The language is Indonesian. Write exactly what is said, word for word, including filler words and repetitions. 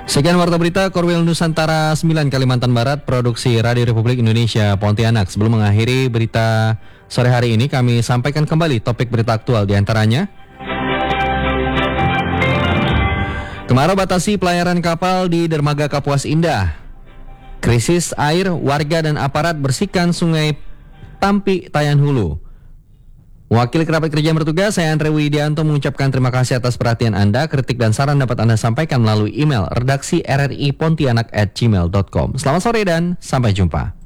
Sekian Warta Berita Korwil Nusantara sembilan Kalimantan Barat, produksi Radio Republik Indonesia Pontianak. Sebelum mengakhiri berita sore hari ini, kami sampaikan kembali topik berita aktual diantaranya. Kemarau batasi pelayaran kapal di dermaga Kapuas Indah. Krisis air, warga dan aparat bersihkan sungai Tampi Tayan Hulu. Wakil Kerabat Kerja bertugas, saya Andre Widianto mengucapkan terima kasih atas perhatian Anda. Kritik dan saran dapat Anda sampaikan melalui email redaksi r r i pontianak at gmail dot com. Selamat sore dan sampai jumpa.